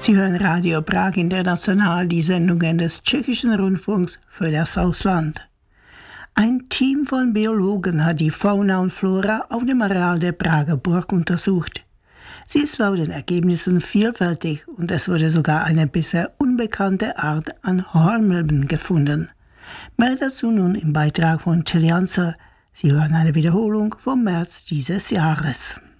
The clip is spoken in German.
Sie hören Radio Prag International, die Sendungen des tschechischen Rundfunks für das Ausland. Ein Team von Biologen hat die Fauna und Flora auf dem Areal der Prager Burg untersucht. Sie ist laut den Ergebnissen vielfältig und es wurde sogar eine bisher unbekannte Art an Hornmilben gefunden. Mehr dazu nun im Beitrag von Telianzer. Sie hören eine Wiederholung vom März dieses Jahres.